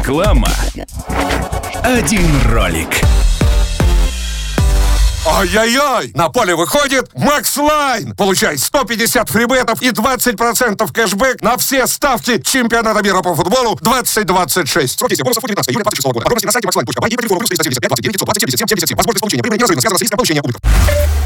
Реклама. Один ролик. Ай-яй-яй! На поле выходит Макс Лайн! Получай 150 фрибетов и 20% кэшбэк на все ставки чемпионата мира по футболу 2026. Срок действия бонусов 19 июля 2026 года. Подробности на сайте maxline.by и по телефону +375 29 520 77 77. Возможность получения прибыли неразрывно связана с риском получения убытков.